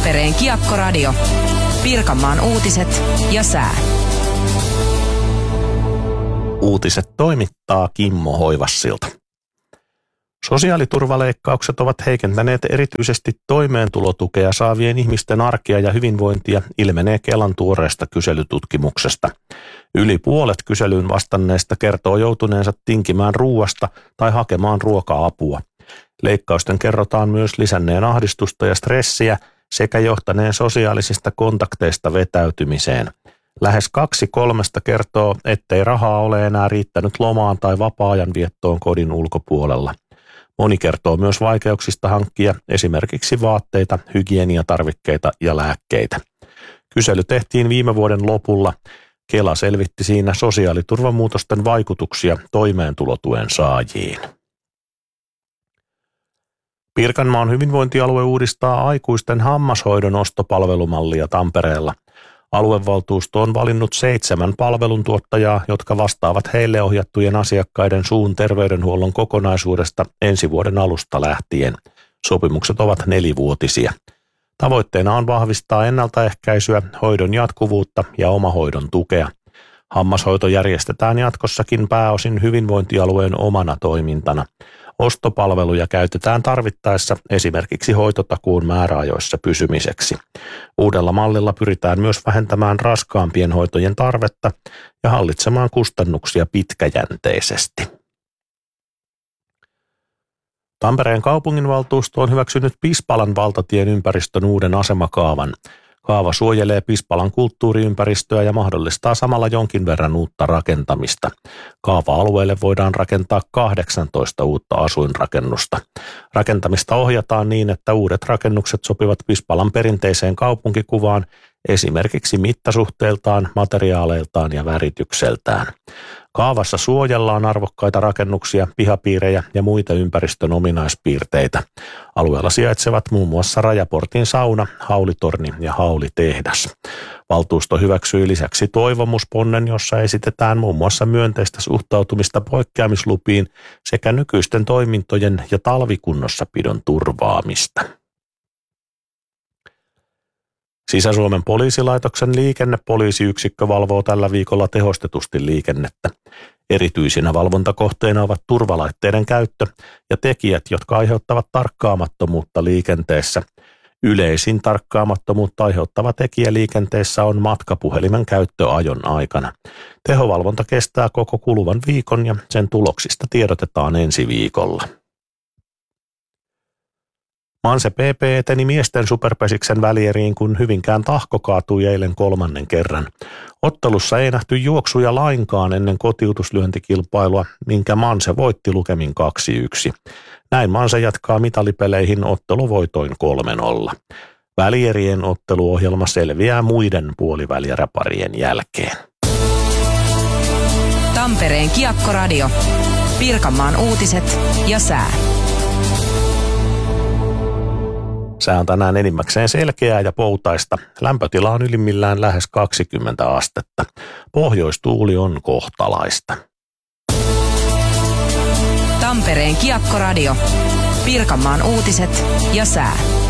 Tampereen Kiekko-radio. Pirkanmaan uutiset ja sää. Uutiset toimittaa Kimmo Hoivassilta. Sosiaaliturvaleikkaukset ovat heikentäneet erityisesti toimeentulotukea saavien ihmisten arkea ja hyvinvointia, ilmenee Kelan tuoreesta kyselytutkimuksesta. Yli puolet kyselyyn vastanneista kertoo joutuneensa tinkimään ruuasta tai hakemaan ruoka-apua. Leikkausten kerrotaan myös lisänneen ahdistusta ja stressiä sekä johtaneen sosiaalisista kontakteista vetäytymiseen. Lähes 2/3 kertoo, ettei rahaa ole enää riittänyt lomaan tai vapaa-ajan viettoon kodin ulkopuolella. Moni kertoo myös vaikeuksista hankkia esimerkiksi vaatteita, hygieniatarvikkeita ja lääkkeitä. Kysely tehtiin viime vuoden lopulla. Kela selvitti siinä sosiaaliturvamuutosten vaikutuksia toimeentulotuen saajiin. Pirkanmaan hyvinvointialue uudistaa aikuisten hammashoidon ostopalvelumallia Tampereella. Aluevaltuusto on valinnut 7 palveluntuottajaa, jotka vastaavat heille ohjattujen asiakkaiden suun terveydenhuollon kokonaisuudesta ensi vuoden alusta lähtien. Sopimukset ovat 4-vuotisia. Tavoitteena on vahvistaa ennaltaehkäisyä, hoidon jatkuvuutta ja omahoidon tukea. Hammashoito järjestetään jatkossakin pääosin hyvinvointialueen omana toimintana. Ostopalveluja käytetään tarvittaessa esimerkiksi hoitotakuun määräajoissa pysymiseksi. Uudella mallilla pyritään myös vähentämään raskaampien hoitojen tarvetta ja hallitsemaan kustannuksia pitkäjänteisesti. Tampereen kaupunginvaltuusto on hyväksynyt Pispalan valtatien ympäristön uuden asemakaavan. Kaava suojelee Pispalan kulttuuriympäristöä ja mahdollistaa samalla jonkin verran uutta rakentamista. Kaava-alueelle voidaan rakentaa 18 uutta asuinrakennusta. Rakentamista ohjataan niin, että uudet rakennukset sopivat Pispalan perinteiseen kaupunkikuvaan esimerkiksi mittasuhteiltaan, materiaaleiltaan ja väritykseltään. Kaavassa suojellaan arvokkaita rakennuksia, pihapiirejä ja muita ympäristön ominaispiirteitä. Alueella sijaitsevat muun muassa Rajaportin sauna, Haulitorni ja Haulitehdas. Valtuusto hyväksyi lisäksi toivomusponnen, jossa esitetään muun muassa myönteistä suhtautumista poikkeamislupiin sekä nykyisten toimintojen ja talvikunnossapidon turvaamista. Sisä-Suomen poliisilaitoksen liikennepoliisiyksikkö valvoo tällä viikolla tehostetusti liikennettä. Erityisinä valvontakohteina ovat turvalaitteiden käyttö ja tekijät, jotka aiheuttavat tarkkaamattomuutta liikenteessä. Yleisin tarkkaamattomuutta aiheuttava tekijä liikenteessä on matkapuhelimen käyttö ajon aikana. Tehovalvonta kestää koko kuluvan viikon ja sen tuloksista tiedotetaan ensi viikolla. Manse PP eteni miesten superpesiksen välieriin, kun Hyvinkään Tahko kaatui eilen 3. kerran. Ottelussa ei nähty juoksuja lainkaan ennen kotiutuslyöntikilpailua, minkä Manse voitti lukemin 2-1. Näin Manse jatkaa mitalipeleihin otteluvoitoin 3-0. Välierien otteluohjelma selviää muiden puolivälieräparien jälkeen. Tampereen Kiekko-radio. Pirkanmaan uutiset ja sää. Sää on tänään enimmäkseen selkeää ja poutaista. Lämpötila on ylimmillään lähes 20 astetta. Pohjoistuuli on kohtalaista. Tampereen Kiekko-radio. Pirkanmaan uutiset ja sää.